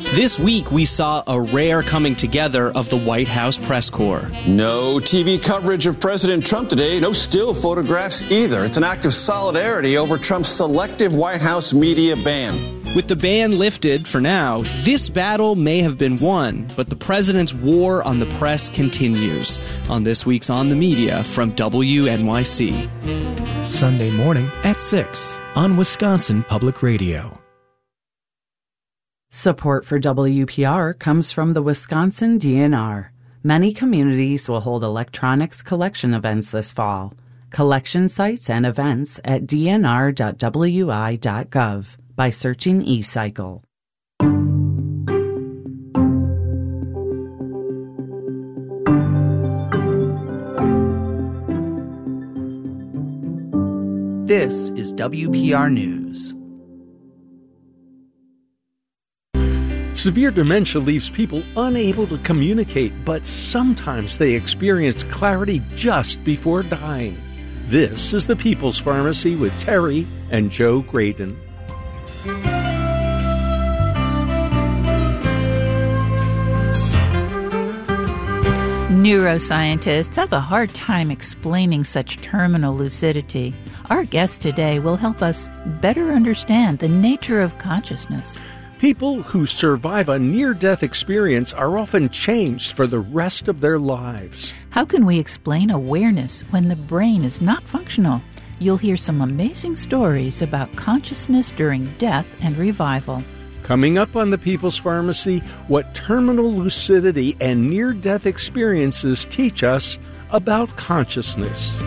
This week, we saw a rare coming together of the White House press corps. No TV coverage of President Trump today. No still photographs either. It's an act of solidarity over Trump's selective White House media ban. With the ban lifted for now, this battle may have been won, but the president's war on the press continues. On this week's On the Media from WNYC. Sunday morning at 6 on Wisconsin Public Radio. Support for WPR comes from the Wisconsin DNR. Many communities will hold electronics collection events this fall. Collection sites and events at dnr.wi.gov by searching eCycle. This is WPR News. Severe dementia leaves people unable to communicate, but sometimes they experience clarity just before dying. This is the People's Pharmacy with Terry and Joe Graydon. Neuroscientists have a hard time explaining such terminal lucidity. Our guest today will help us better understand the nature of consciousness. People who survive a near-death experience are often changed for the rest of their lives. How can we explain awareness when the brain is not functional? You'll hear some amazing stories about consciousness during death and revival. Coming up on the People's Pharmacy, what terminal lucidity and near-death experiences teach us about consciousness.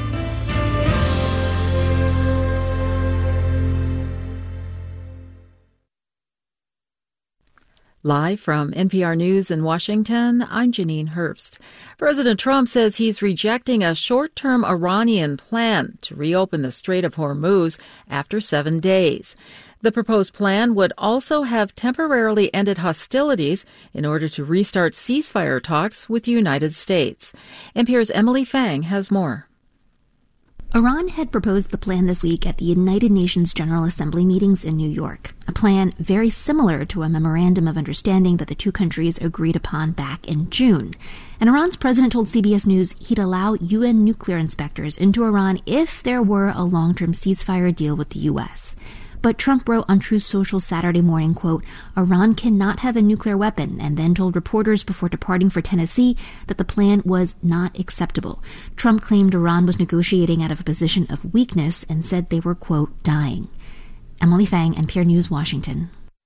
Live from NPR News in Washington, I'm Janine Herbst. President Trump says he's rejecting a short-term Iranian plan to reopen the Strait of Hormuz after 7 days. The proposed plan would also have temporarily ended hostilities in order to restart ceasefire talks with the United States. NPR's Emily Fang has more. Iran had proposed the plan this week at the United Nations General Assembly meetings in New York, a plan very similar to a memorandum of understanding that the two countries agreed upon back in June. And Iran's president told CBS News he'd allow UN nuclear inspectors into Iran if there were a long-term ceasefire deal with the U.S. But Trump wrote on Truth Social Saturday morning, quote, Iran cannot have a nuclear weapon, and then told reporters before departing for Tennessee that the plan was not acceptable. Trump claimed Iran was negotiating out of a position of weakness and said they were, quote, dying. Emily Fang, NPR News, Washington.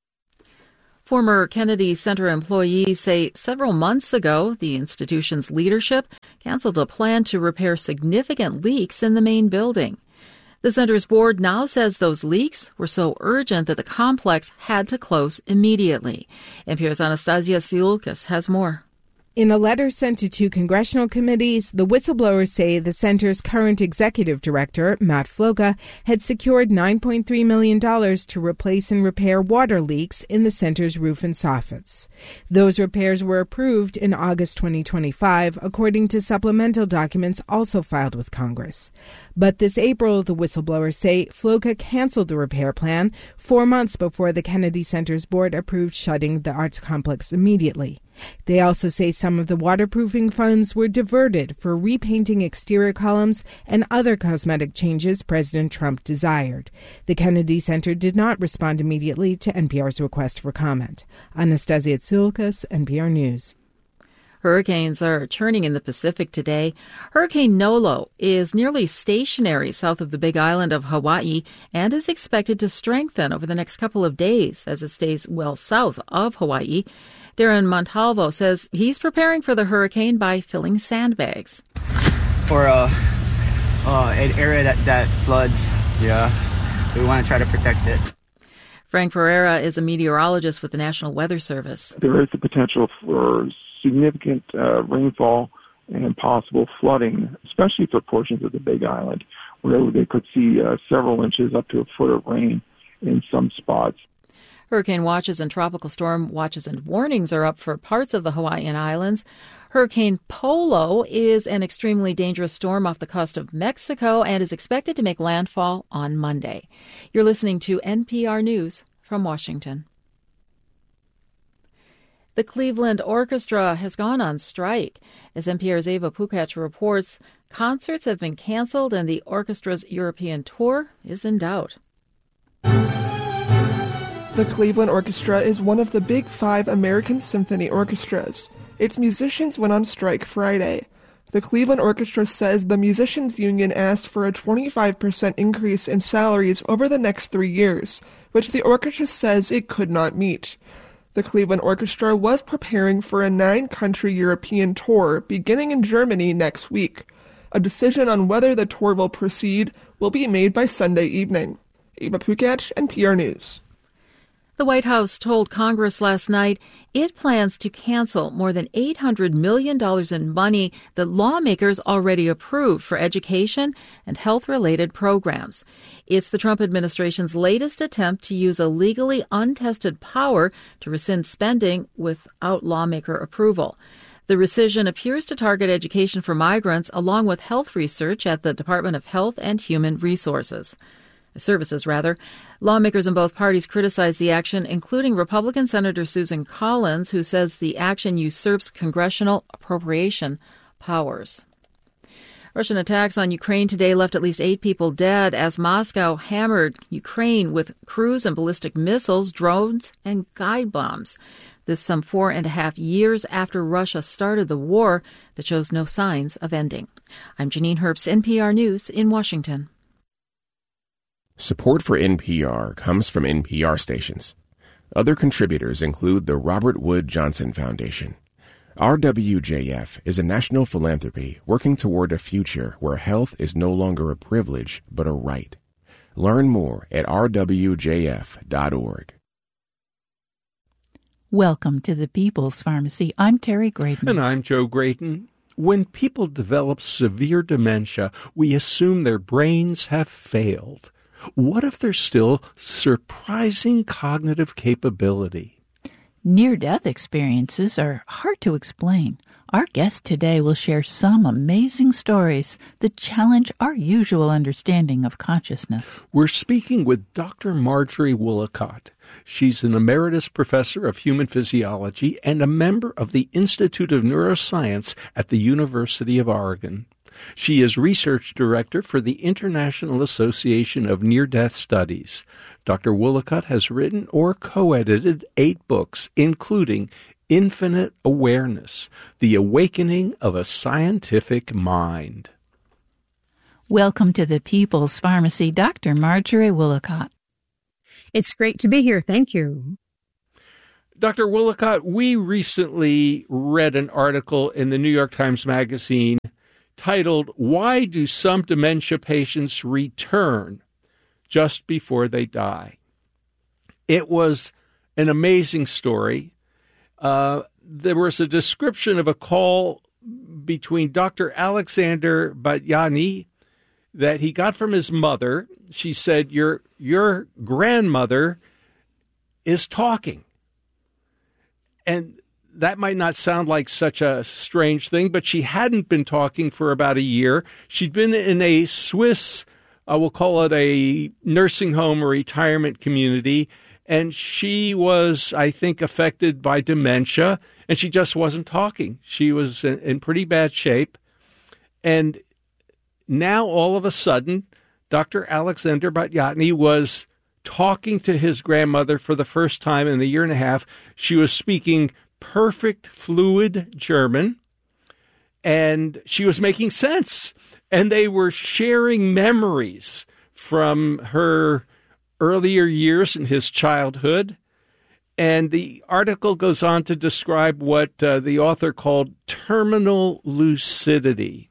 Former Kennedy Center employees say several months ago, the institution's leadership canceled a plan to repair significant leaks in the main building. The center's board now says those leaks were so urgent that the complex had to close immediately. NPR's Anastasia Siulkas has more. In a letter sent to 2 congressional committees, the whistleblowers say the center's current executive director, Matt Floca, had secured $9.3 million to replace and repair water leaks in the center's roof and soffits. Those repairs were approved in August 2025, according to supplemental documents also filed with Congress. But this April, the whistleblowers say Floca canceled the repair plan 4 months before the Kennedy Center's board approved shutting the arts complex immediately. They also say some of the waterproofing funds were diverted for repainting exterior columns and other cosmetic changes President Trump desired. The Kennedy Center did not respond immediately to NPR's request for comment. Anastasia Tsiolkas, NPR News. Hurricanes are churning in the Pacific today. Hurricane Nolo is nearly stationary south of the Big Island of Hawaii and is expected to strengthen over the next couple of days as it stays well south of Hawaii. Darren Montalvo says he's preparing for the hurricane by filling sandbags. For an area that floods, we want to try to protect it. Frank Pereira is a meteorologist with the National Weather Service. There is the potential for significant rainfall and possible flooding, especially for portions of the Big Island, where they could see several inches up to a foot of rain in some spots. Hurricane watches and tropical storm watches and warnings are up for parts of the Hawaiian Islands. Hurricane Polo is an extremely dangerous storm off the coast of Mexico and is expected to make landfall on Monday. You're listening to NPR News from Washington. The Cleveland Orchestra has gone on strike. As NPR's Ava Pukac reports, concerts have been canceled and the orchestra's European tour is in doubt. The Cleveland Orchestra is one of the big 5 American symphony orchestras. Its musicians went on strike Friday. The Cleveland Orchestra says the musicians' union asked for a 25% increase in salaries over the next 3 years, which the orchestra says it could not meet. The Cleveland Orchestra was preparing for a 9-country European tour beginning in Germany next week. A decision on whether the tour will proceed will be made by Sunday evening. Ava Pukac, NPR News. The White House told Congress last night it plans to cancel more than $800 million in money that lawmakers already approved for education and health-related programs. It's the Trump administration's latest attempt to use a legally untested power to rescind spending without lawmaker approval. The rescission appears to target education for migrants along with health research at the Department of Health and Human Services. Lawmakers in both parties criticized the action, including Republican Senator Susan Collins, who says the action usurps congressional appropriation powers. Russian attacks on Ukraine today left at least 8 people dead as Moscow hammered Ukraine with cruise and ballistic missiles, drones, and guide bombs. This some 4.5 years after Russia started the war that shows no signs of ending. I'm Janine Herbst, NPR News in Washington. Support for NPR comes from NPR stations. Other contributors include the Robert Wood Johnson Foundation. RWJF is a national philanthropy working toward a future where health is no longer a privilege but a right. Learn more at rwjf.org. Welcome to the People's Pharmacy. I'm Terry Graydon. And I'm Joe Graydon. When people develop severe dementia, we assume their brains have failed. What if there's still surprising cognitive capability? Near-death experiences are hard to explain. Our guest today will share some amazing stories that challenge our usual understanding of consciousness. We're speaking with Dr. Marjorie Woollacott. She's an emeritus professor of human physiology and a member of the Institute of Neuroscience at the University of Oregon. She is research director for the International Association of Near-Death Studies. Dr. Woollacott has written or co-edited 8 books, including Infinite Awareness, The Awakening of a Scientific Mind. Welcome to the People's Pharmacy, Dr. Marjorie Woollacott. It's great to be here. Thank you. Dr. Woollacott, we recently read an article in the New York Times Magazine titled, "Why Do Some Dementia Patients Return Just Before They Die?" It was an amazing story. There was a description of a call between Dr. Alexander Batyani that he got from his mother. She said, your grandmother is talking. And that might not sound like such a strange thing, but she hadn't been talking for about a year. She'd been in a Swiss, we'll call it a nursing home or retirement community, and she was, I think, affected by dementia, and she just wasn't talking. She was in pretty bad shape. And now, all of a sudden, Dr. Alexander Batyani was talking to his grandmother for the first time in a year and a half. She was speaking perfect, fluid German, and she was making sense. And they were sharing memories from her earlier years in his childhood. And the article goes on to describe what the author called terminal lucidity.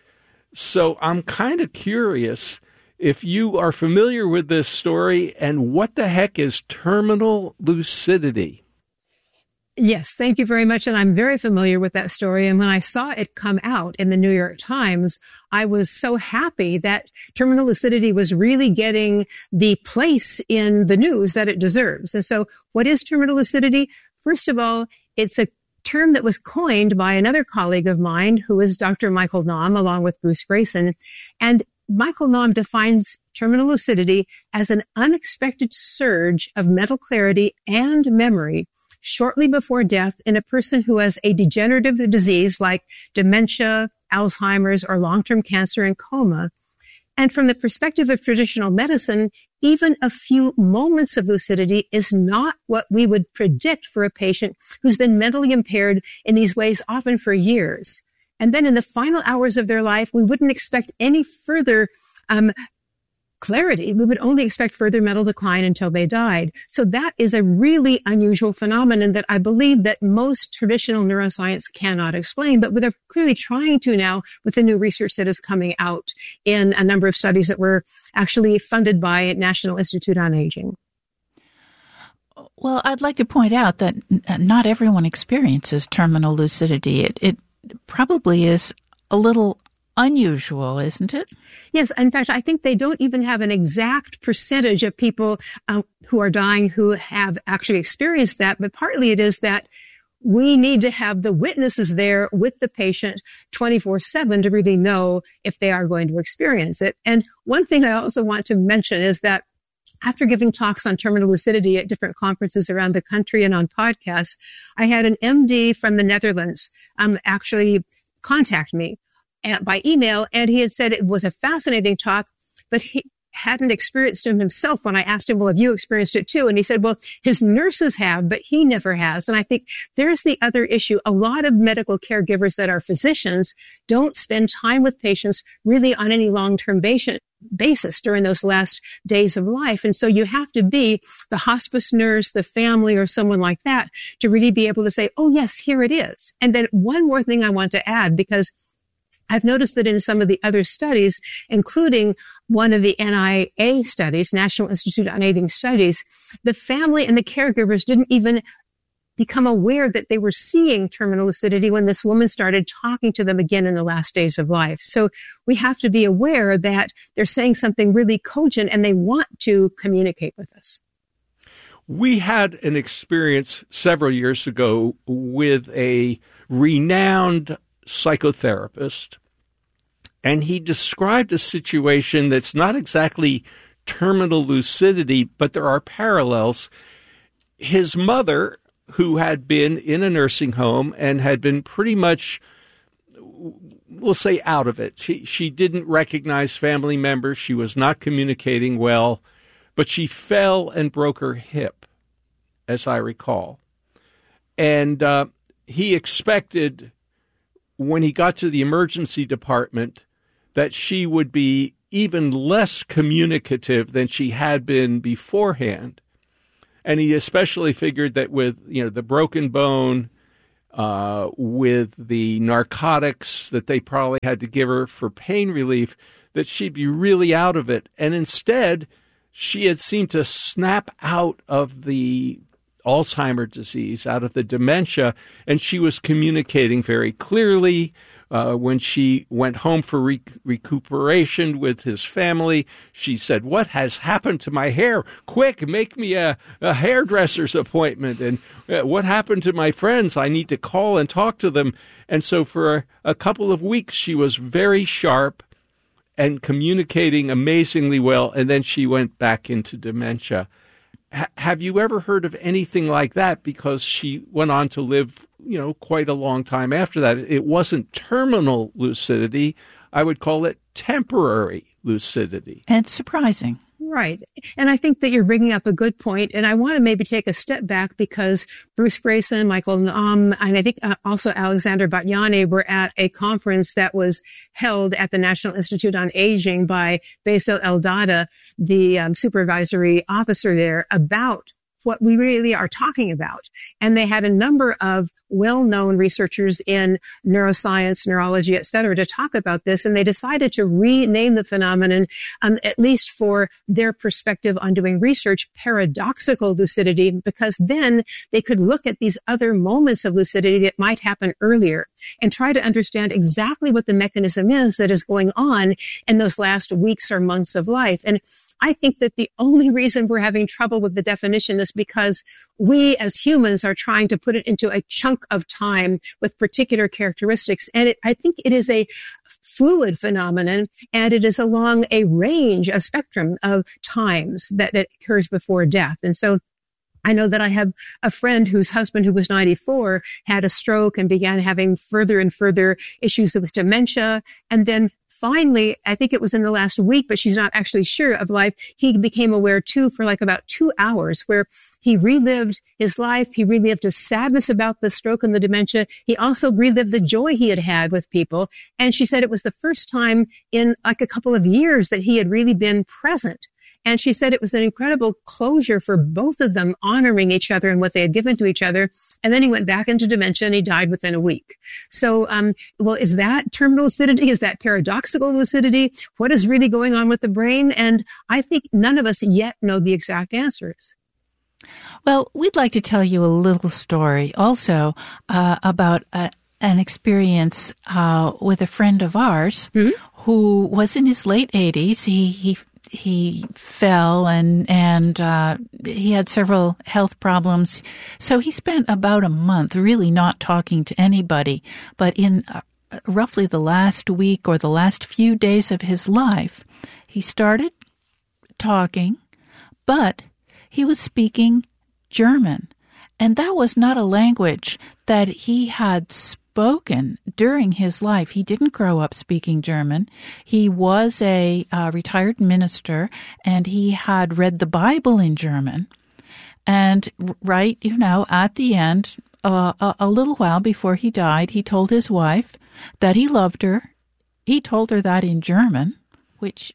So I'm kind of curious if you are familiar with this story and what the heck is terminal lucidity? Yes, thank you very much. And I'm very familiar with that story. And when I saw it come out in the New York Times, I was so happy that terminal lucidity was really getting the place in the news that it deserves. And so what is terminal lucidity? First of all, it's a term that was coined by another colleague of mine who is Dr. Michael Naum, along with Bruce Grayson. And Michael Naum defines terminal lucidity as an unexpected surge of mental clarity and memory shortly before death in a person who has a degenerative disease like dementia, Alzheimer's, or long-term cancer and coma. And from the perspective of traditional medicine, even a few moments of lucidity is not what we would predict for a patient who's been mentally impaired in these ways, often for years. And then in the final hours of their life, we wouldn't expect any further clarity. We would only expect further mental decline until they died. So that is a really unusual phenomenon that I believe that most traditional neuroscience cannot explain, but they're clearly trying to now with the new research that is coming out in a number of studies that were actually funded by National Institute on Aging. Well, I'd like to point out that not everyone experiences terminal lucidity. It probably is a little unusual, isn't it? Yes. In fact, I think they don't even have an exact percentage of people who are dying who have actually experienced that. But partly it is that we need to have the witnesses there with the patient 24/7 to really know if they are going to experience it. And one thing I also want to mention is that after giving talks on terminal lucidity at different conferences around the country and on podcasts, I had an MD from the Netherlands actually contact me by email, and he had said it was a fascinating talk, but he hadn't experienced it himself. When I asked him, well, have you experienced it too? And he said, well, his nurses have, but he never has. And I think there's the other issue. A lot of medical caregivers that are physicians don't spend time with patients really on any long-term basis during those last days of life. And so you have to be the hospice nurse, the family, or someone like that to really be able to say, oh, yes, here it is. And then one more thing I want to add, because I've noticed that in some of the other studies, including one of the NIA studies, National Institute on Aging studies, the family and the caregivers didn't even become aware that they were seeing terminal lucidity when this woman started talking to them again in the last days of life. So we have to be aware that they're saying something really cogent and they want to communicate with us. We had an experience several years ago with a renowned psychotherapist, and he described a situation that's not exactly terminal lucidity, but there are parallels. His mother, who had been in a nursing home and had been pretty much, we'll say, out of it. She didn't recognize family members. She was not communicating well, but she fell and broke her hip, as I recall. And he expected, when he got to the emergency department, that she would be even less communicative than she had been beforehand. And he especially figured that with, the broken bone, with the narcotics that they probably had to give her for pain relief, that she'd be really out of it. And instead, she had seemed to snap out of the Alzheimer's disease, out of the dementia, and she was communicating very clearly. When she went home for recuperation with his family, she said, "What has happened to my hair? Quick, make me a hairdresser's appointment. And what happened to my friends? I need to call and talk to them." And so for a couple of weeks, she was very sharp and communicating amazingly well, and then she went back into dementia. Have you ever heard of anything like that? Because she went on to live, quite a long time after that. It wasn't terminal lucidity. I would call it temporary lucidity. And it's surprising. Right. And I think that you're bringing up a good point. And I want to maybe take a step back because Bruce Grayson, Michael Naum, and I think also Alexander Batyani were at a conference that was held at the National Institute on Aging by Basil Eldada, the supervisory officer there, about what we really are talking about. And they had a number of well-known researchers in neuroscience, neurology, et cetera, to talk about this. And they decided to rename the phenomenon, at least for their perspective on doing research, paradoxical lucidity, because then they could look at these other moments of lucidity that might happen earlier and try to understand exactly what the mechanism is that is going on in those last weeks or months of life. And I think that the only reason we're having trouble with the definition is because we as humans are trying to put it into a chunk of time with particular characteristics. And I think it is a fluid phenomenon, and it is along a range, a spectrum of times that it occurs before death. And so I know that I have a friend whose husband, who was 94, had a stroke and began having further and further issues with dementia. And then finally, I think it was in the last week, but she's not actually sure of life, he became aware too for like about 2 hours, where he relived his life. He relived his sadness about the stroke and the dementia. He also relived the joy he had had with people. And she said it was the first time in like a couple of years that he had really been present. And she said it was an incredible closure for both of them, honoring each other and what they had given to each other. And then he went back into dementia and he died within a week. So, well, is that terminal lucidity? Is that paradoxical lucidity? What is really going on with the brain? And I think none of us yet know the exact answers. Well, we'd like to tell you a little story also about an experience with a friend of ours who was in his late 80s. He fell and he had several health problems. So he spent about a month really not talking to anybody. But in roughly the last week or the last few days of his life, he started talking, but he was speaking German. And that was not a language that he had spoken during his life. He didn't grow up speaking German. He was a retired minister, and he had read the Bible in German. And right, at the end, a little while before he died, he told his wife that he loved her. He told her that in German, which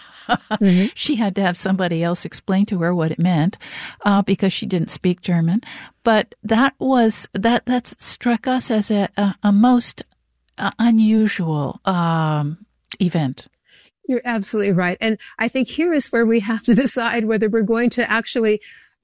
she had to have somebody else explain to her what it meant because she didn't speak German. But that struck us as a most unusual event. You're absolutely right. And I think here is where we have to decide whether we're going to actually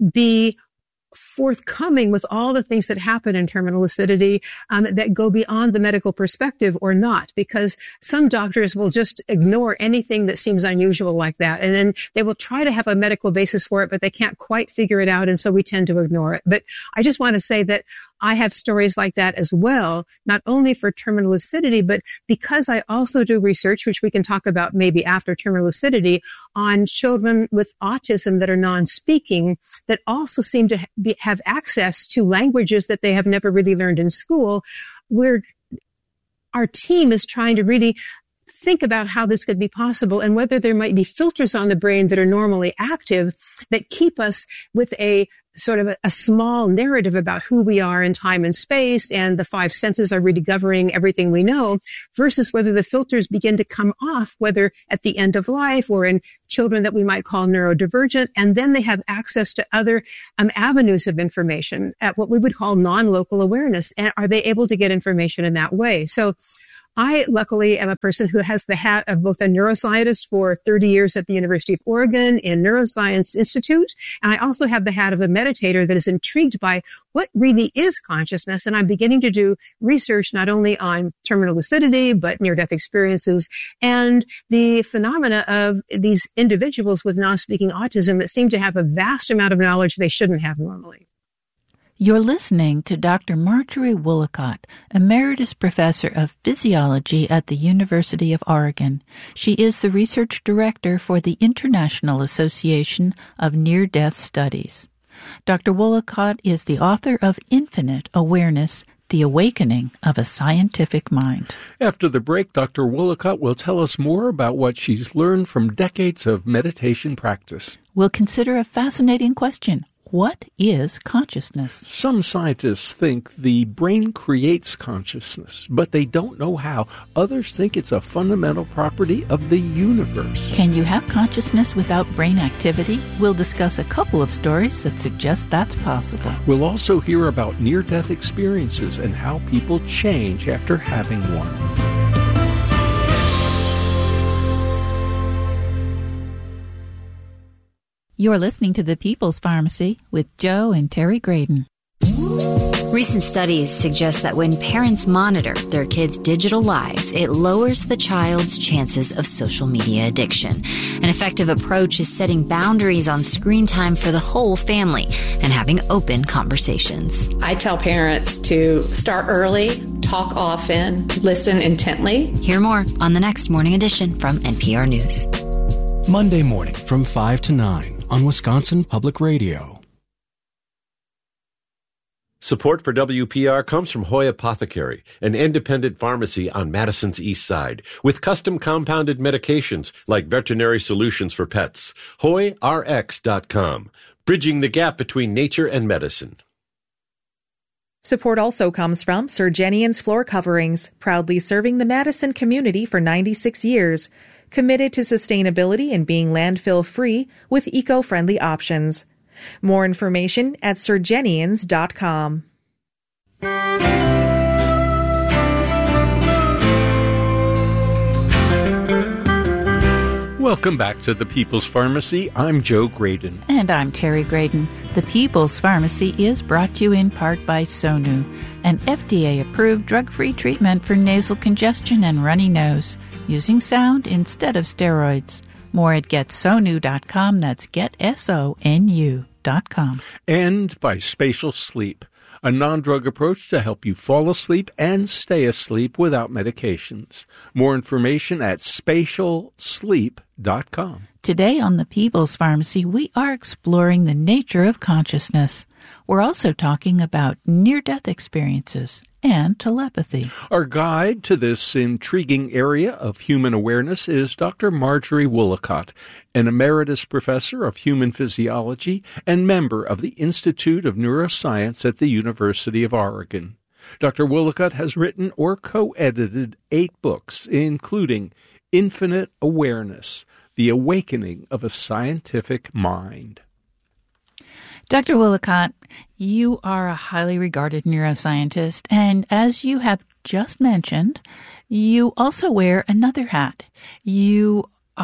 be forthcoming with all the things that happen in terminal lucidity that go beyond the medical perspective or not, because some doctors will just ignore anything that seems unusual like that. And then they will try to have a medical basis for it, but they can't quite figure it out. And so we tend to ignore it. But I just want to say that I have stories like that as well, not only for terminal lucidity, but because I also do research, which we can talk about maybe after terminal lucidity, on children with autism that are non-speaking that also seem to have access to languages that they have never really learned in school, where our team is trying to really think about how this could be possible and whether there might be filters on the brain that are normally active that keep us with a sort of a small narrative about who we are in time and space, and the five senses are really governing everything we know, versus whether the filters begin to come off, whether at the end of life or in children that we might call neurodivergent, and then they have access to other avenues of information at what we would call non-local awareness. And are they able to get information in that way? So I, luckily, am a person who has the hat of both a neuroscientist for 30 years at the University of Oregon in Neuroscience Institute, and I also have the hat of a meditator that is intrigued by what really is consciousness. And I'm beginning to do research not only on terminal lucidity, but near-death experiences and the phenomena of these individuals with non-speaking autism that seem to have a vast amount of knowledge they shouldn't have normally. You're listening to Dr. Marjorie Woolacott, Emeritus Professor of Physiology at the University of Oregon. She is the Research Director for the International Association of Near-Death Studies. Dr. Woolacott is the author of Infinite Awareness, The Awakening of a Scientific Mind. After the break, Dr. Woolacott will tell us more about what she's learned from decades of meditation practice. We'll consider a fascinating question. What is consciousness? Some scientists think the brain creates consciousness, but they don't know how. Others think it's a fundamental property of the universe. Can you have consciousness without brain activity? We'll discuss a couple of stories that suggest that's possible. We'll also hear about near-death experiences and how people change after having one. You're listening to The People's Pharmacy with Joe and Terry Graydon. Recent studies suggest that when parents monitor their kids' digital lives, it lowers the child's chances of social media addiction. An effective approach is setting boundaries on screen time for the whole family and having open conversations. I tell parents to start early, talk often, listen intently. Hear more on the next Morning Edition from NPR News. Monday morning from 5 to 9 on Wisconsin Public Radio. Support for WPR comes from Hoy Apothecary, an independent pharmacy on Madison's East Side, with custom compounded medications like veterinary solutions for pets. HoyRx.com, bridging the gap between nature and medicine. Support also comes from Sir Jenian's Floor Coverings, proudly serving the Madison community for 96 years, committed to sustainability and being landfill-free with eco-friendly options. More information at sirjenians.com. Welcome back to the People's Pharmacy. I'm Joe Graydon. And I'm Terry Graydon. The People's Pharmacy is brought to you in part by Sonu, an FDA-approved drug-free treatment for nasal congestion and runny nose, using sound instead of steroids. More at getsonu.com. That's getsonu.com. And by Spatial Sleep, a non-drug approach to help you fall asleep and stay asleep without medications. More information at spatialsleep.com. Today on the People's Pharmacy, we are exploring the nature of consciousness. We're also talking about near-death experiences and telepathy. Our guide to this intriguing area of human awareness is Dr. Marjorie Woolacott, an emeritus professor of human physiology and member of the Institute of Neuroscience at the University of Oregon. Dr. Woolacott has written or co-edited 8 books, including Infinite Awareness, The Awakening of a Scientific Mind. Dr. Woolacott, you are a highly regarded neuroscientist, and as you have just mentioned, you also wear another hat. You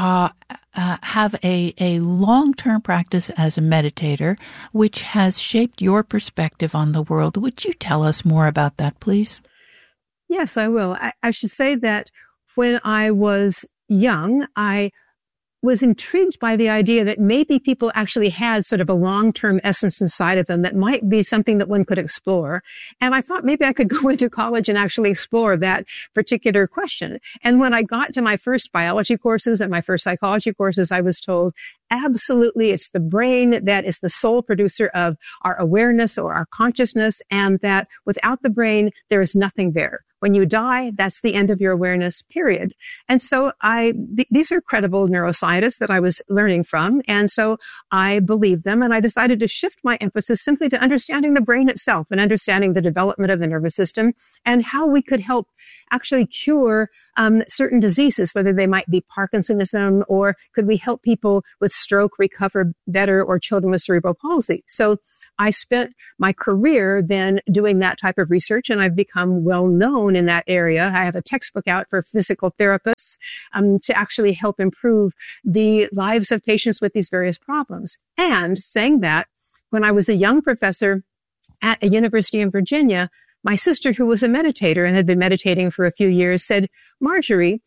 have a long-term practice as a meditator, which has shaped your perspective on the world. Would you tell us more about that, please? Yes, I will. I should say that when I was young, I was intrigued by the idea that maybe people actually had sort of a long-term essence inside of them that might be something that one could explore. And I thought maybe I could go into college and actually explore that particular question. And when I got to my first biology courses and my first psychology courses, I was told, absolutely, it's the brain that is the sole producer of our awareness or our consciousness, and that without the brain, there is nothing there. When you die, that's the end of your awareness, period. And so these are credible neuroscientists that I was learning from. And so I believed them, and I decided to shift my emphasis simply to understanding the brain itself and understanding the development of the nervous system and how we could help actually cure certain diseases, whether they might be Parkinsonism, or could we help people with stroke recover better, or children with cerebral palsy. So I spent my career then doing that type of research, and I've become well known in that area. I have a textbook out for physical therapists to actually help improve the lives of patients with these various problems. And saying that, when I was a young professor at a university in Virginia, my sister, who was a meditator and had been meditating for a few years, said, Marjorie,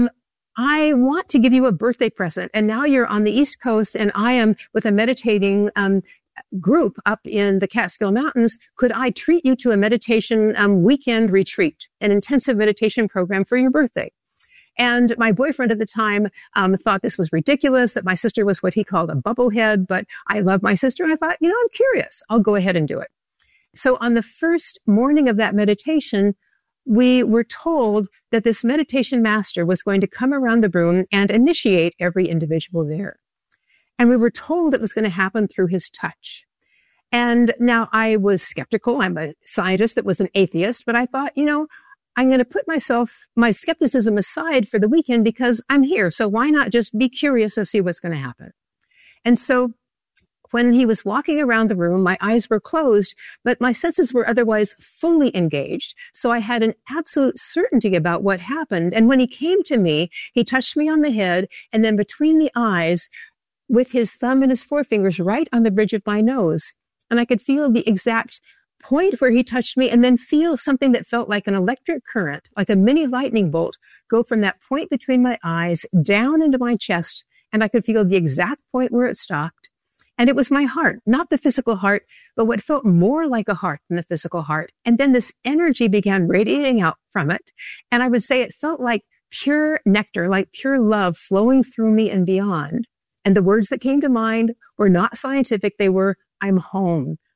I want to give you a birthday present. And now you're on the East Coast and I am with a meditating group up in the Catskill Mountains. Could I treat you to a meditation weekend retreat, an intensive meditation program for your birthday? And my boyfriend at the time thought this was ridiculous, that my sister was what he called a bubblehead. But I love my sister, and I thought, I'm curious. I'll go ahead and do it. So on the first morning of that meditation, we were told that this meditation master was going to come around the room and initiate every individual there. And we were told it was going to happen through his touch. And now I was skeptical. I'm a scientist that was an atheist, but I thought, I'm going to put my skepticism aside for the weekend because I'm here. So why not just be curious and see what's going to happen? And so when he was walking around the room, my eyes were closed, but my senses were otherwise fully engaged. So I had an absolute certainty about what happened. And when he came to me, he touched me on the head, and then between the eyes, with his thumb and his forefingers right on the bridge of my nose. And I could feel the exact point where he touched me, and then feel something that felt like an electric current, like a mini lightning bolt, go from that point between my eyes down into my chest. And I could feel the exact point where it stopped. And it was my heart, not the physical heart, but what felt more like a heart than the physical heart. And then this energy began radiating out from it. And I would say it felt like pure nectar, like pure love flowing through me and beyond. And the words that came to mind were not scientific. They were, I'm home.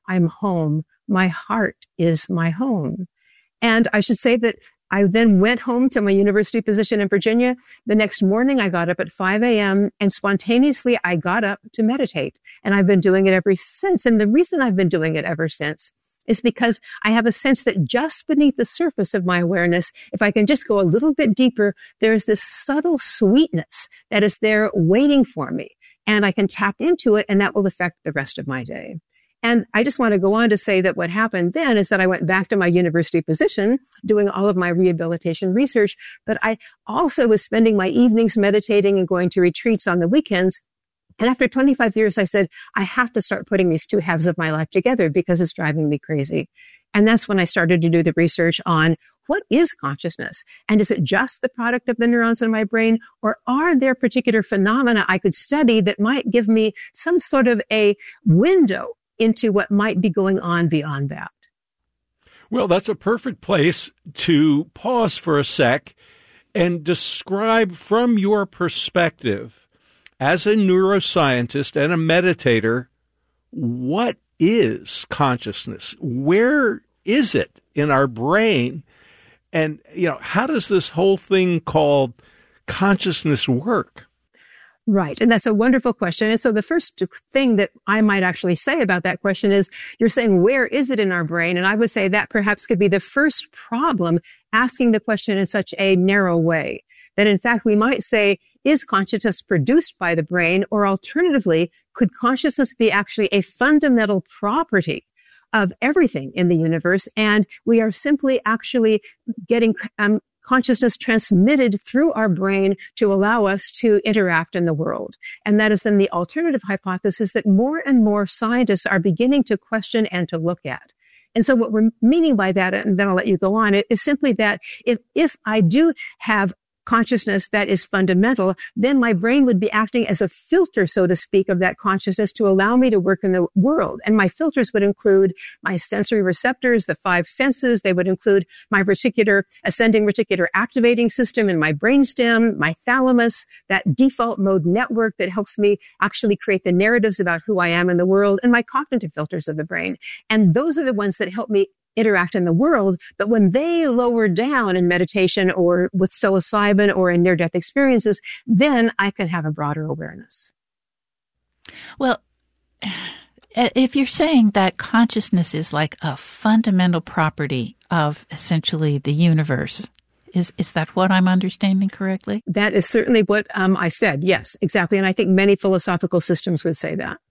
I'm home. My heart is my home. And I should say that I then went home to my university position in Virginia. The next morning, I got up at 5 a.m. and spontaneously I got up to meditate. And I've been doing it ever since. And the reason I've been doing it ever since is because I have a sense that just beneath the surface of my awareness, if I can just go a little bit deeper, there's this subtle sweetness that is there waiting for me. And I can tap into it, and that will affect the rest of my day. And I just want to go on to say that what happened then is that I went back to my university position doing all of my rehabilitation research, but I also was spending my evenings meditating and going to retreats on the weekends. And after 25 years, I said, I have to start putting these two halves of my life together because it's driving me crazy. And that's when I started to do the research on what is consciousness? And is it just the product of the neurons in my brain? Or are there particular phenomena I could study that might give me some sort of a window into what might be going on beyond that? Well, that's a perfect place to pause for a sec and describe from your perspective as a neuroscientist and a meditator, what is consciousness? Where is it in our brain? And, how does this whole thing called consciousness work? Right. And that's a wonderful question. And so the first thing that I might actually say about that question is you're saying, where is it in our brain? And I would say that perhaps could be the first problem, asking the question in such a narrow way. That in fact, we might say, is consciousness produced by the brain? Or alternatively, could consciousness be actually a fundamental property of everything in the universe? And we are simply actually getting consciousness transmitted through our brain to allow us to interact in the world. And that is then the alternative hypothesis that more and more scientists are beginning to question and to look at. And so what we're meaning by that, and then I'll let you go on, is simply that if I do have consciousness that is fundamental, then my brain would be acting as a filter, so to speak, of that consciousness to allow me to work in the world. And my filters would include my sensory receptors, the five senses. They would include my reticular, ascending reticular activating system in my brainstem, my thalamus, that default mode network that helps me actually create the narratives about who I am in the world, and my cognitive filters of the brain. And those are the ones that help me interact in the world. But when they lower down in meditation or with psilocybin or in near-death experiences, then I can have a broader awareness. Well, if you're saying that consciousness is like a fundamental property of essentially the universe, is that what I'm understanding correctly? That is certainly what I said. Yes, exactly. And I think many philosophical systems would say that.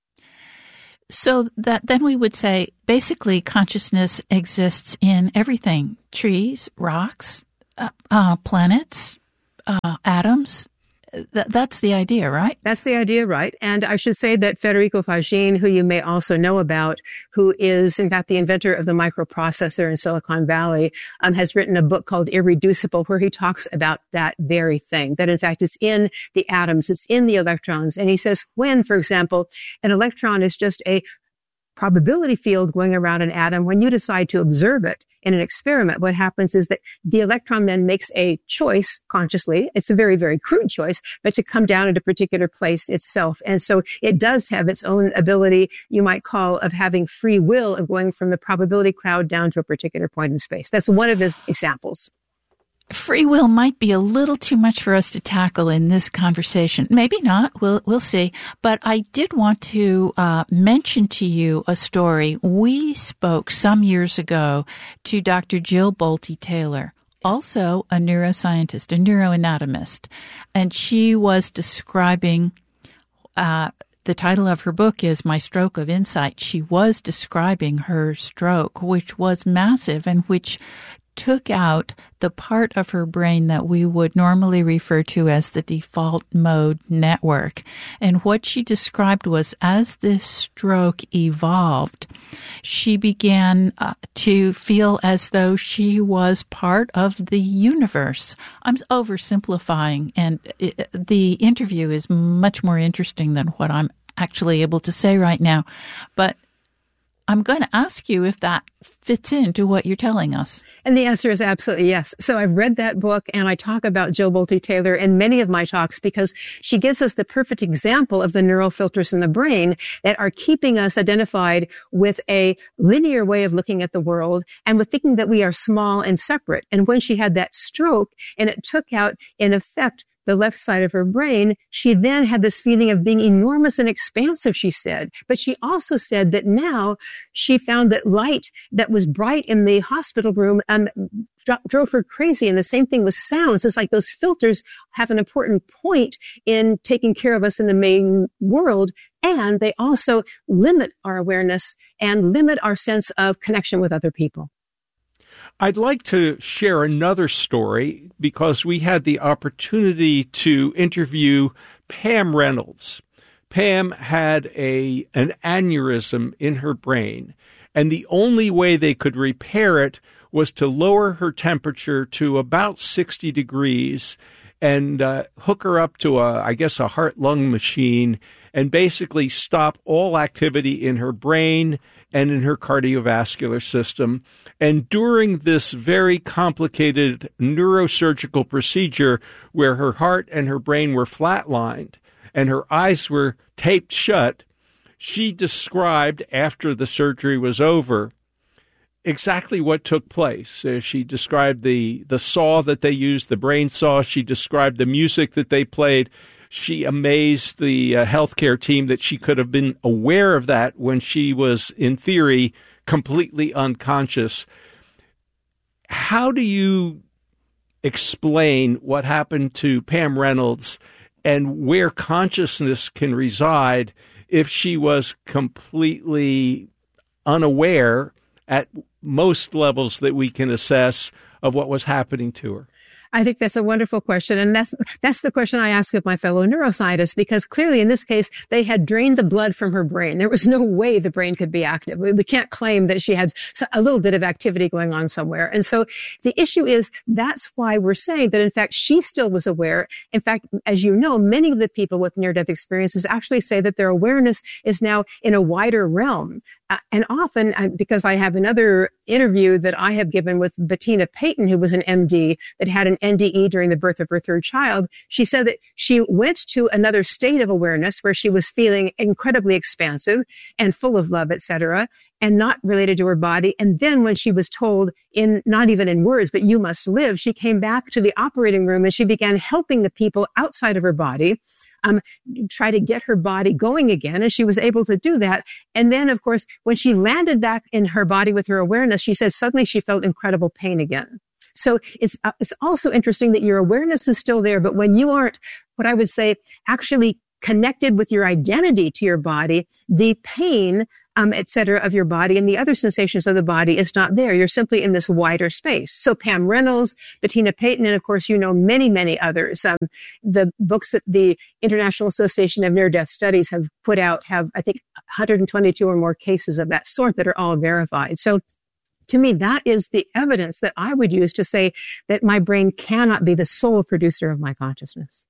So that then we would say basically consciousness exists in everything: trees, rocks, planets, atoms. That's the idea, right? That's the idea, right? And I should say that Federico Faggin, who you may also know about, who is in fact the inventor of the microprocessor in Silicon Valley, has written a book called Irreducible, where he talks about that very thing, that in fact it's in the atoms, it's in the electrons. And he says when, for example, an electron is just a probability field going around an atom, when you decide to observe it in an experiment, what happens is that the electron then makes a choice consciously. It's a very, very crude choice, but to come down at a particular place itself. And so it does have its own ability, you might call, of having free will, of going from the probability cloud down to a particular point in space. That's one of his examples. Free will might be a little too much for us to tackle in this conversation. Maybe not. We'll see. But I did want to mention to you a story. We spoke some years ago to Dr. Jill Bolte Taylor, also a neuroscientist, a neuroanatomist, and she was describing. The title of her book is My Stroke of Insight. She was describing her stroke, which was massive and which took out the part of her brain that we would normally refer to as the default mode network. And what she described was, as this stroke evolved, she began to feel as though she was part of the universe. I'm oversimplifying, and the interview is much more interesting than what I'm actually able to say right now. But I'm going to ask you if that fits into what you're telling us. And the answer is absolutely yes. So I've read that book, and I talk about Jill Bolte Taylor in many of my talks because she gives us the perfect example of the neural filters in the brain that are keeping us identified with a linear way of looking at the world and with thinking that we are small and separate. And when she had that stroke and it took out, in effect, the left side of her brain, she then had this feeling of being enormous and expansive, she said. But she also said that now she found that light that was bright in the hospital room drove her crazy. And the same thing with sounds. It's like those filters have an important point in taking care of us in the main world. And they also limit our awareness and limit our sense of connection with other people. I'd like to share another story because we had the opportunity to interview Pam Reynolds. Pam had an aneurysm in her brain, and the only way they could repair it was to lower her temperature to about 60 degrees and hook her up to a heart-lung machine and basically stop all activity in her brain and in her cardiovascular system. And during this very complicated neurosurgical procedure where her heart and her brain were flatlined and her eyes were taped shut, she described, after the surgery was over, exactly what took place. She described the saw that they used, the brain saw. She described the music that they played. She amazed the healthcare team that she could have been aware of that when she was, in theory, completely unconscious. How do you explain what happened to Pam Reynolds and where consciousness can reside if she was completely unaware at most levels that we can assess of what was happening to her? I think that's a wonderful question. And that's the question I ask of my fellow neuroscientists, because clearly in this case, they had drained the blood from her brain. There was no way the brain could be active. We can't claim that she had a little bit of activity going on somewhere. And so the issue is that's why we're saying that, in fact, she still was aware. In fact, as you know, many of the people with near-death experiences actually say that their awareness is now in a wider realm. And often, because I have another interview that I have given with Bettina Payton, who was an MD that had an NDE during the birth of her third child, she said that she went to another state of awareness where she was feeling incredibly expansive and full of love, etc., and not related to her body. And then when she was told, not even in words, but you must live, she came back to the operating room and she began helping the people outside of her body try to get her body going again. And she was able to do that. And then, of course, when she landed back in her body with her awareness, she said suddenly she felt incredible pain again. So it's also interesting that your awareness is still there, but when you aren't, what I would say, actually connected with your identity to your body, the pain, et cetera, of your body and the other sensations of the body is not there. You're simply in this wider space. So Pam Reynolds, Bettina Payton, and of course, you know, many, many others. The books that the International Association of Near-Death Studies have put out have, I think, 122 or more cases of that sort that are all verified. So to me, that is the evidence that I would use to say that my brain cannot be the sole producer of my consciousness.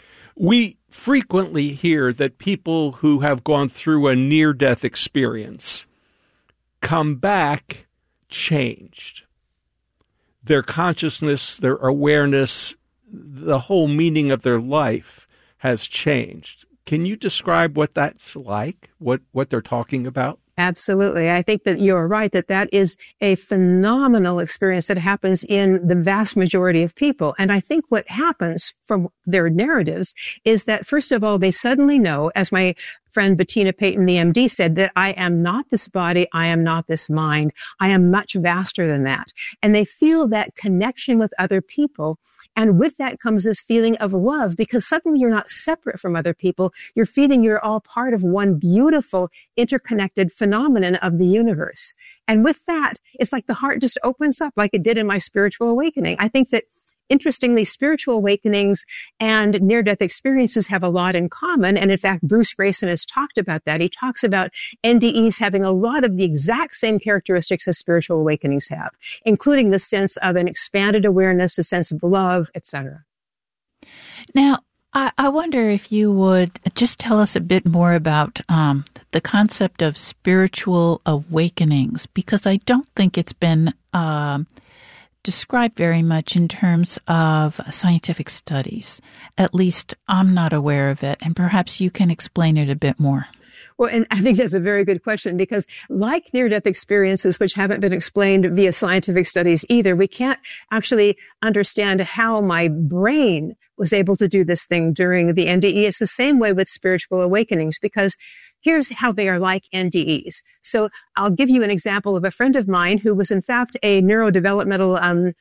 We frequently hear that people who have gone through a near-death experience come back changed. Their consciousness, their awareness, the whole meaning of their life has changed. Can you describe what that's like, what they're talking about? Absolutely. I think that you're right, that is a phenomenal experience that happens in the vast majority of people. And I think what happens from their narratives is that, first of all, they suddenly know, as my friend Bettina Payton, the MD, said, that I am not this body, I am not this mind, I am much vaster than that. And they feel that connection with other people. And with that comes this feeling of love, because suddenly you're not separate from other people. You're feeling you're all part of one beautiful, interconnected phenomenon of the universe. And with that, it's like the heart just opens up like it did in my spiritual awakening. I think that, interestingly, spiritual awakenings and near-death experiences have a lot in common. And in fact, Bruce Grayson has talked about that. He talks about NDEs having a lot of the exact same characteristics as spiritual awakenings have, including the sense of an expanded awareness, a sense of love, etc. Now, I wonder if you would just tell us a bit more about the concept of spiritual awakenings, because I don't think it's been described very much in terms of scientific studies. At least I'm not aware of it, and perhaps you can explain it a bit more. Well, and I think that's a very good question, because like near-death experiences, which haven't been explained via scientific studies either, we can't actually understand how my brain was able to do this thing during the NDE. It's the same way with spiritual awakenings, because here's how they are like NDEs. So I'll give you an example of a friend of mine who was in fact a neurodevelopmental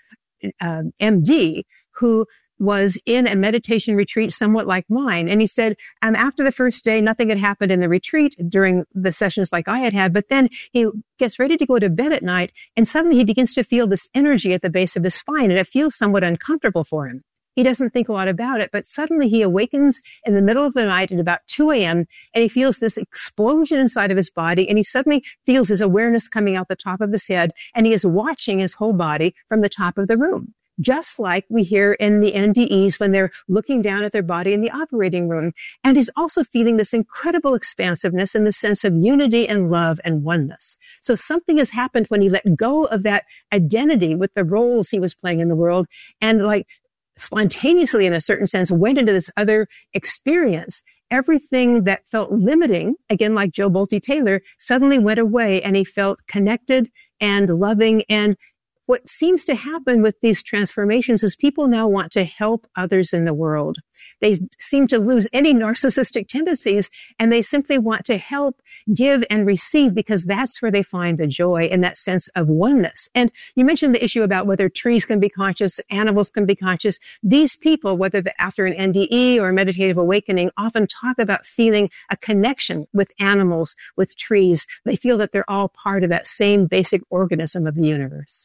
MD who was in a meditation retreat somewhat like mine. And he said, after the first day, nothing had happened in the retreat during the sessions like I had, but then he gets ready to go to bed at night, and suddenly he begins to feel this energy at the base of his spine, and it feels somewhat uncomfortable for him. He doesn't think a lot about it, but suddenly he awakens in the middle of the night at about 2 a.m., and he feels this explosion inside of his body, and he suddenly feels his awareness coming out the top of his head, and he is watching his whole body from the top of the room. Just like we hear in the NDEs when they're looking down at their body in the operating room. And he's also feeling this incredible expansiveness and the sense of unity and love and oneness. So something has happened when he let go of that identity with the roles he was playing in the world, and like spontaneously, in a certain sense, went into this other experience. Everything that felt limiting, again, like Joe Bolte Taylor, suddenly went away, and he felt connected and loving. And what seems to happen with these transformations is people now want to help others in the world. They seem to lose any narcissistic tendencies, and they simply want to help, give, and receive, because that's where they find the joy and that sense of oneness. And you mentioned the issue about whether trees can be conscious, animals can be conscious. These people, whether after an NDE or a meditative awakening, often talk about feeling a connection with animals, with trees. They feel that they're all part of that same basic organism of the universe.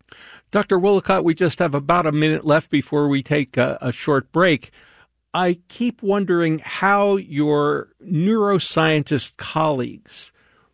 Dr. Woollacott, we just have about a minute left before we take a short break. I keep wondering how your neuroscientist colleagues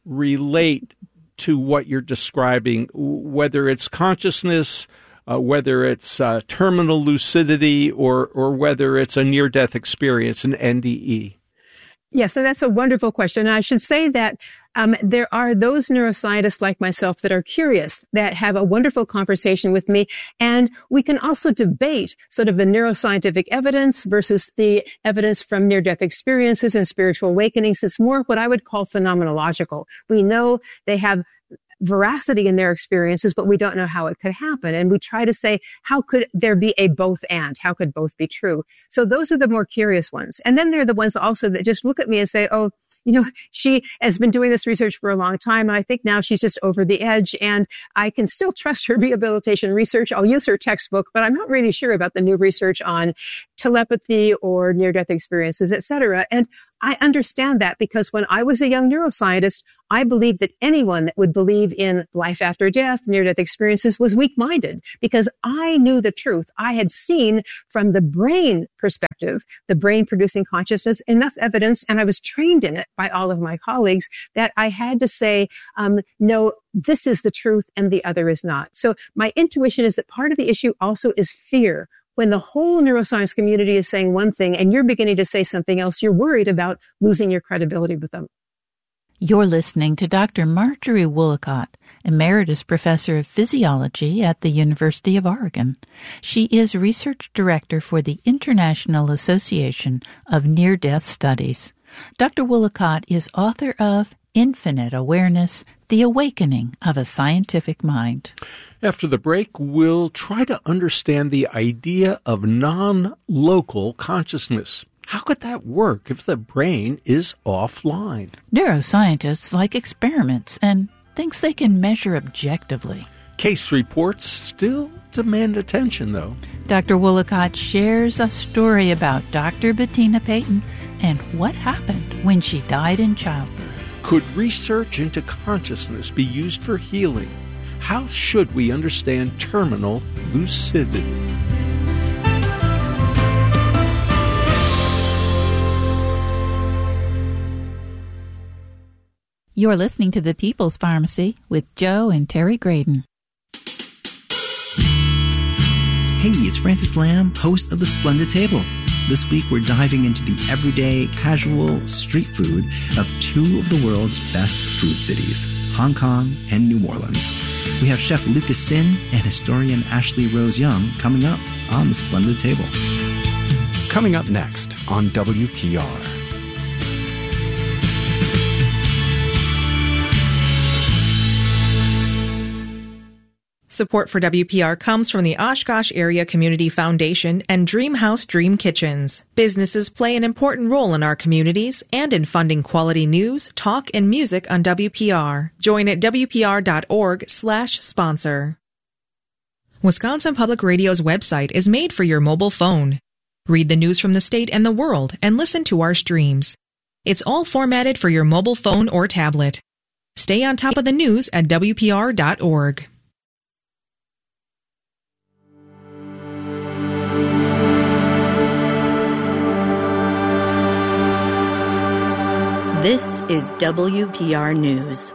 relate to what you're describing, whether it's consciousness, whether it's terminal lucidity, or whether it's a near-death experience, an NDE. Yes, and that's a wonderful question. And I should say that there are those neuroscientists like myself that are curious, that have a wonderful conversation with me. And we can also debate sort of the neuroscientific evidence versus the evidence from near-death experiences and spiritual awakenings. It's more what I would call phenomenological. We know they have veracity in their experiences, but we don't know how it could happen. And we try to say, how could there be a both and? How could both be true? So those are the more curious ones. And then there are the ones also that just look at me and say, oh, you know, she has been doing this research for a long time, and I think now she's just over the edge, and I can still trust her rehabilitation research. I'll use her textbook, but I'm not really sure about the new research on telepathy or near-death experiences, et cetera. And I understand that, because when I was a young neuroscientist, I believed that anyone that would believe in life after death, near-death experiences, was weak-minded, because I knew the truth. I had seen from the brain perspective, the brain producing consciousness, enough evidence, and I was trained in it by all of my colleagues, that I had to say, no, this is the truth and the other is not. So my intuition is that part of the issue also is fear. When the whole neuroscience community is saying one thing and you're beginning to say something else, you're worried about losing your credibility with them. You're listening to Dr. Marjorie Woollacott, Emeritus Professor of Physiology at the University of Oregon. She is Research Director for the International Association of Near-Death Studies. Dr. Woollacott is author of Infinite Awareness, The Awakening of a Scientific Mind. After the break, we'll try to understand the idea of non-local consciousness. How could that work if the brain is offline? Neuroscientists like experiments and things they can measure objectively. Case reports still demand attention, though. Dr. Woollacott shares a story about Dr. Bettina Payton and what happened when she died in childbirth. Could research into consciousness be used for healing? How should we understand terminal lucidity? You're listening to The People's Pharmacy with Joe and Terry Graydon. Hey, it's Francis Lamb, host of The Splendid Table. This week, we're diving into the everyday, casual street food of two of the world's best food cities, Hong Kong and New Orleans. We have Chef Lucas Sin and historian Ashley Rose Young coming up on The Splendid Table. Coming up next on WPR. Support for WPR comes from the Oshkosh Area Community Foundation and Dreamhouse Dream Kitchens. Businesses play an important role in our communities and in funding quality news, talk, and music on WPR. Join at WPR.org/sponsor. Wisconsin Public Radio's website is made for your mobile phone. Read the news from the state and the world and listen to our streams. It's all formatted for your mobile phone or tablet. Stay on top of the news at WPR.org. This is WPR News.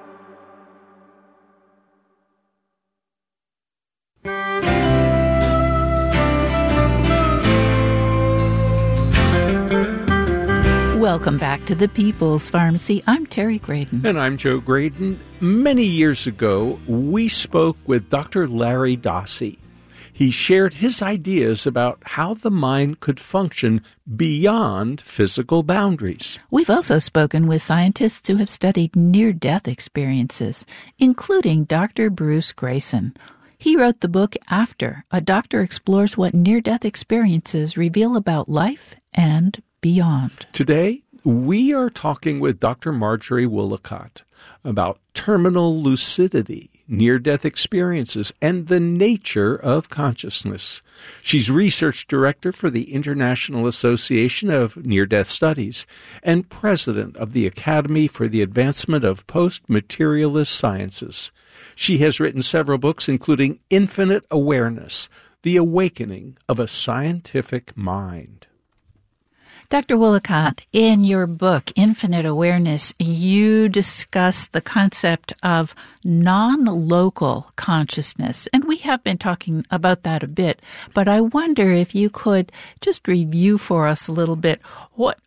Welcome back to the People's Pharmacy. I'm Terry Graydon. And I'm Joe Graydon. Many years ago, we spoke with Dr. Larry Dossey. He shared his ideas about how the mind could function beyond physical boundaries. We've also spoken with scientists who have studied near-death experiences, including Dr. Bruce Greyson. He wrote the book After. A doctor explores what near-death experiences reveal about life and beyond. Today, we are talking with Dr. Marjorie Woolacott about terminal lucidity, near-death experiences, and the nature of consciousness. She's research director for the International Association of Near-Death Studies and president of the Academy for the Advancement of Post-Materialist Sciences. She has written several books, including Infinite Awareness, The Awakening of a Scientific Mind. Dr. Woolacott, in your book, Infinite Awareness, you discuss the concept of non-local consciousness, and we have been talking about that a bit, but I wonder if you could just review for us a little bit what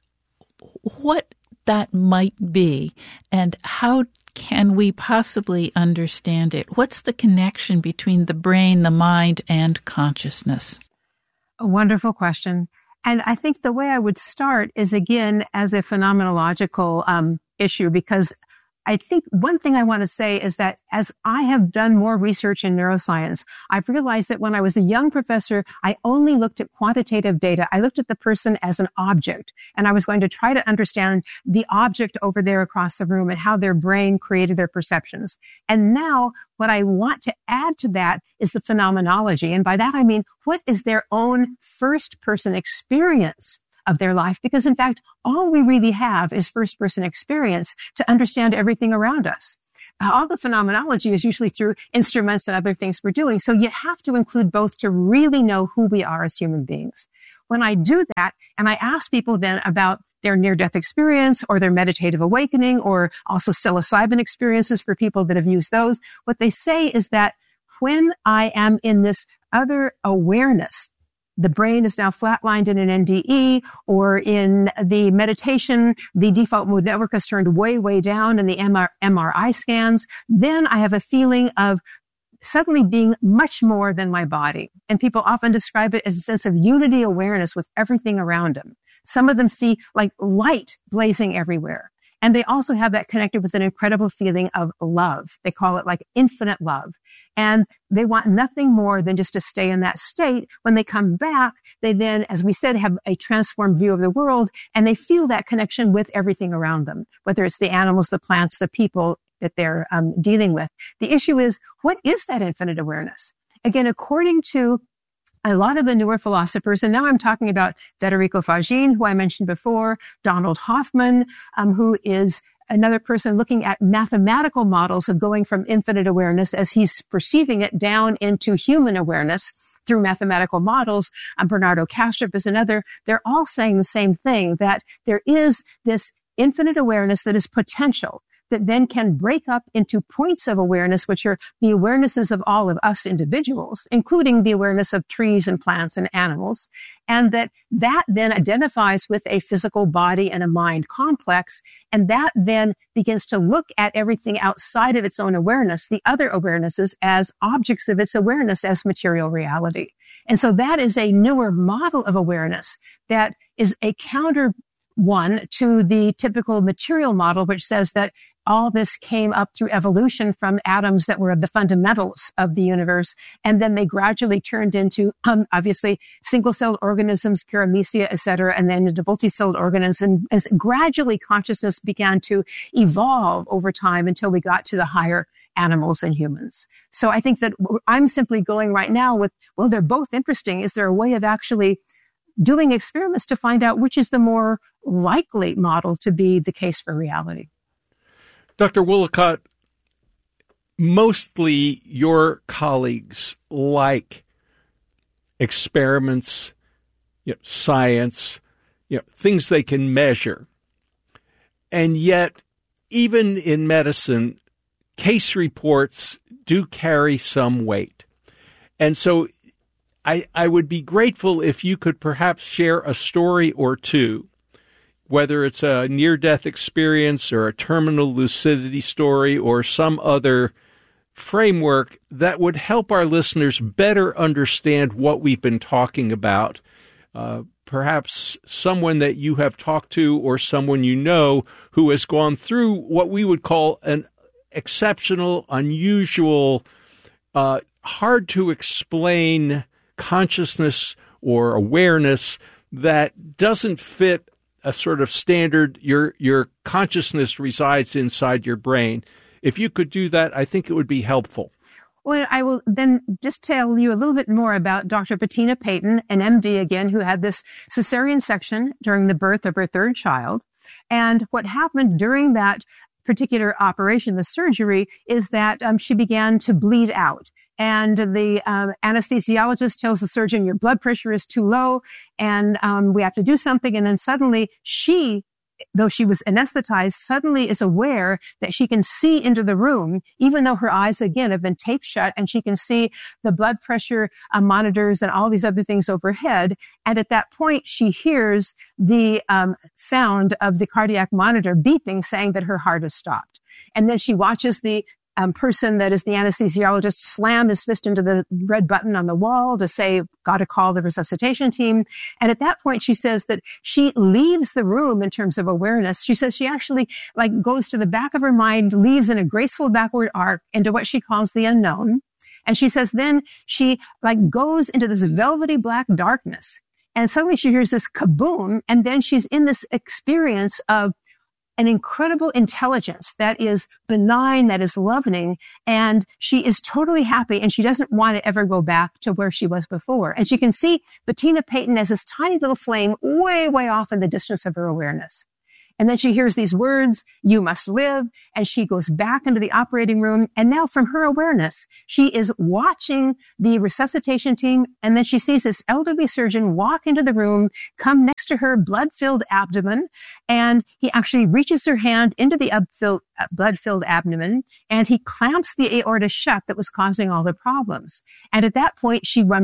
that might be and how can we possibly understand it? What's the connection between the brain, the mind, and consciousness? A wonderful question. And I think the way I would start is, again, as a phenomenological issue, because I think one thing I want to say is that as I have done more research in neuroscience, I've realized that when I was a young professor, I only looked at quantitative data. I looked at the person as an object, and I was going to try to understand the object over there across the room and how their brain created their perceptions. And now what I want to add to that is the phenomenology. And by that, I mean, what is their own first-person experience of their life? Because in fact, all we really have is first-person experience to understand everything around us. All the phenomenology is usually through instruments and other things we're doing. So you have to include both to really know who we are as human beings. When I do that, and I ask people then about their near-death experience or their meditative awakening, or also psilocybin experiences for people that have used those, what they say is that when I am in this other awareness, the brain is now flatlined in an NDE, or in the meditation, the default mode network has turned way, way down in the MRI scans. Then I have a feeling of suddenly being much more than my body. And people often describe it as a sense of unity awareness with everything around them. Some of them see like light blazing everywhere. And they also have that connected with an incredible feeling of love. They call it like infinite love. And they want nothing more than just to stay in that state. When they come back, they then, as we said, have a transformed view of the world, and they feel that connection with everything around them, whether it's the animals, the plants, the people that they're dealing with. The issue is, what is that infinite awareness? Again, according to a lot of the newer philosophers, and now I'm talking about Federico Fagin, who I mentioned before, Donald Hoffman, who is another person looking at mathematical models of going from infinite awareness as he's perceiving it down into human awareness through mathematical models. Bernardo Kastrup is another. They're all saying the same thing, that there is this infinite awareness that is potential, that then can break up into points of awareness, which are the awarenesses of all of us individuals, including the awareness of trees and plants and animals. And that then identifies with a physical body and a mind complex. And that then begins to look at everything outside of its own awareness, the other awarenesses, as objects of its awareness, as material reality. And so that is a newer model of awareness that is a counter one to the typical material model, which says that all this came up through evolution from atoms that were the fundamentals of the universe. And then they gradually turned into, obviously, single-celled organisms, paramecia, et cetera, and then into multi-celled organisms. And as gradually consciousness began to evolve over time until we got to the higher animals and humans. So I think that I'm simply going right now with, well, they're both interesting. Is there a way of actually doing experiments to find out which is the more likely model to be the case for reality? Dr. Woollacott, mostly your colleagues like experiments, science, things they can measure. And yet, even in medicine, case reports do carry some weight. And so I would be grateful if you could perhaps share a story or two, whether it's a near-death experience or a terminal lucidity story or some other framework that would help our listeners better understand what we've been talking about. Perhaps someone that you have talked to or someone you know who has gone through what we would call an exceptional, unusual, hard to explain consciousness or awareness that doesn't fit a sort of standard, your consciousness resides inside your brain. If you could do that, I think it would be helpful. Well, I will then just tell you a little bit more about Dr. Bettina Payton, an MD again, who had this cesarean section during the birth of her third child. And what happened during that particular operation, the surgery, is that she began to bleed out. And the anesthesiologist tells the surgeon, your blood pressure is too low and we have to do something. And then suddenly she, though she was anesthetized, suddenly is aware that she can see into the room, even though her eyes, again, have been taped shut, and she can see the blood pressure monitors and all these other things overhead. And at that point, she hears the sound of the cardiac monitor beeping, saying that her heart has stopped. And then she watches the person that is the anesthesiologist slam his fist into the red button on the wall to say, got to call the resuscitation team. And at that point, she says that she leaves the room in terms of awareness. She says she actually goes to the back of her mind, leaves in a graceful backward arc into what she calls the unknown. And she says then she goes into this velvety black darkness. And suddenly she hears this kaboom. And then she's in this experience of an incredible intelligence that is benign, that is loving, and she is totally happy, and she doesn't want to ever go back to where she was before. And she can see Bettina Payton as this tiny little flame way, way off in the distance of her awareness. And then she hears these words, you must live, and she goes back into the operating room. And now from her awareness, she is watching the resuscitation team. And then she sees this elderly surgeon walk into the room, come next to her blood-filled abdomen. And he actually reaches her hand into the blood-filled abdomen, and he clamps the aorta shut that was causing all the problems. And at that point,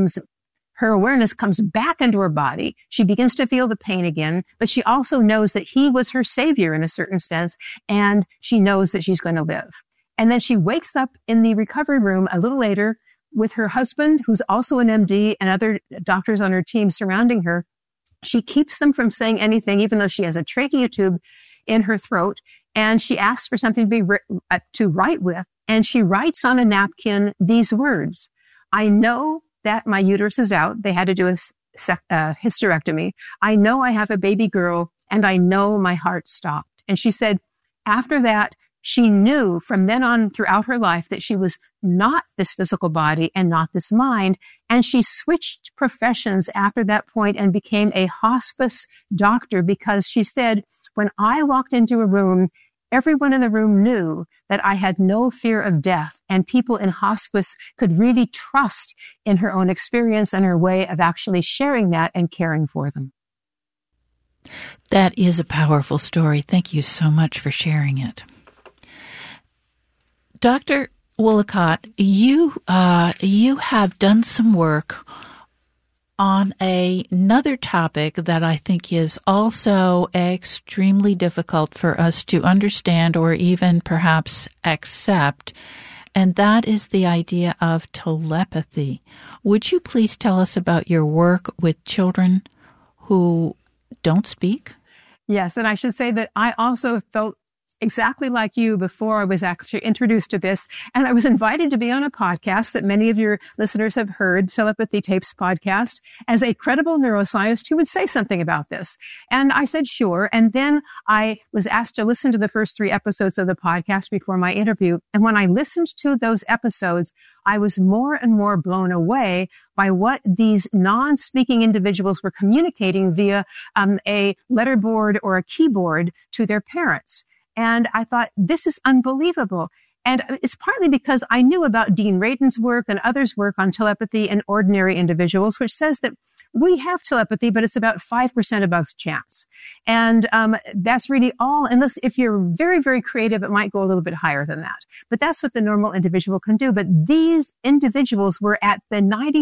her awareness comes back into her body. She begins to feel the pain again, but she also knows that he was her savior in a certain sense, and she knows that she's going to live. And then she wakes up in the recovery room a little later with her husband, who's also an MD, and other doctors on her team surrounding her. She keeps them from saying anything, even though she has a trachea tube in her throat, and she asks for something to write with, and she writes on a napkin these words, I know that my uterus is out. They had to do a hysterectomy. I know I have a baby girl, and I know my heart stopped. And she said, after that, she knew from then on throughout her life that she was not this physical body and not this mind. And she switched professions after that point and became a hospice doctor, because she said, when I walked into a room, everyone in the room knew that I had no fear of death, and people in hospice could really trust in her own experience and her way of actually sharing that and caring for them. That is a powerful story. Thank you so much for sharing it. Dr. Woollacott, you have done some work on another topic that I think is also extremely difficult for us to understand or even perhaps accept, and that is the idea of telepathy. Would you please tell us about your work with children who don't speak? Yes, and I should say that I also felt exactly like you before I was actually introduced to this. And I was invited to be on a podcast that many of your listeners have heard, Telepathy Tapes podcast, as a credible neuroscientist who would say something about this. And I said, sure. And then I was asked to listen to the first 3 episodes of the podcast before my interview. And when I listened to those episodes, I was more and more blown away by what these non-speaking individuals were communicating via a letterboard or a keyboard to their parents. And I thought, this is unbelievable. And it's partly because I knew about Dean Radin's work and others' work on telepathy in ordinary individuals, which says that we have telepathy, but it's about 5% above chance. And that's really all, unless if you're very, very creative, it might go a little bit higher than that. But that's what the normal individual can do. But these individuals were at the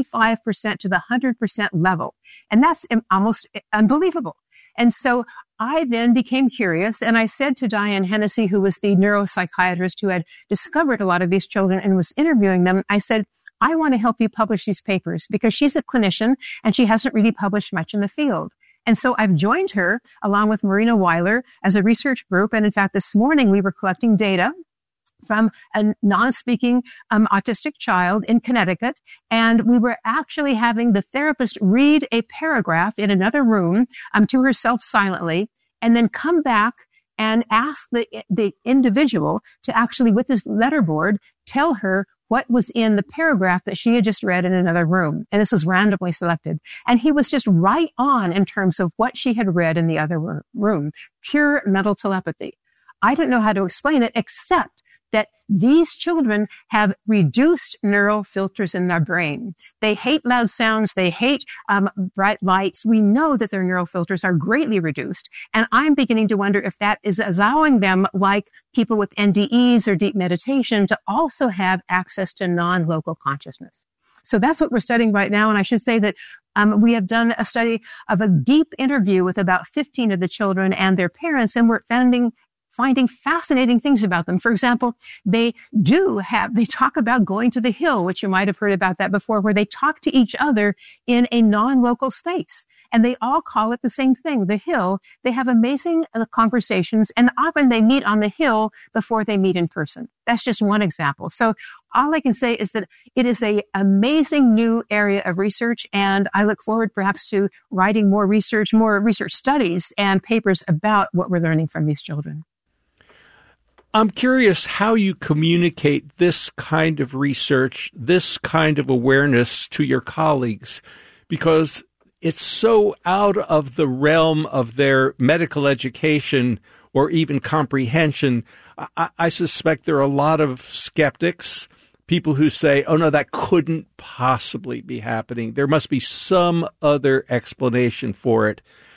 95% to the 100% level. And that's almost unbelievable. And so I then became curious, and I said to Diane Hennessy, who was the neuropsychiatrist who had discovered a lot of these children and was interviewing them, I said, I want to help you publish these papers because she's a clinician and she hasn't really published much in the field. And so I've joined her along with Marina Weiler as a research group. And in fact, this morning we were collecting data from a non-speaking autistic child in Connecticut. And we were actually having the therapist read a paragraph in another room to herself silently, and then come back and ask the individual to actually, with his letterboard, tell her what was in the paragraph that she had just read in another room. And this was randomly selected. And he was just right on in terms of what she had read in the other room. Pure mental telepathy. I don't know how to explain it, except that these children have reduced neural filters in their brain. They hate loud sounds. They hate bright lights. We know that their neural filters are greatly reduced. And I'm beginning to wonder if that is allowing them, like people with NDEs or deep meditation, to also have access to non-local consciousness. So that's what we're studying right now. And I should say that we have done a study of a deep interview with about 15 of the children and their parents, and we're finding fascinating things about them. For example, they talk about going to the hill, which you might have heard about that before, where they talk to each other in a non-local space. And they all call it the same thing, the hill. They have amazing conversations, and often they meet on the hill before they meet in person. That's just one example. So all I can say is that it is an amazing new area of research, and I look forward perhaps to writing more research studies and papers about what we're learning from these children. I'm curious how you communicate this kind of research, this kind of awareness to your colleagues, because it's so out of the realm of their medical education or even comprehension. I suspect there are a lot of skeptics, people who say, oh, no, that couldn't possibly be happening. There must be some other explanation for it.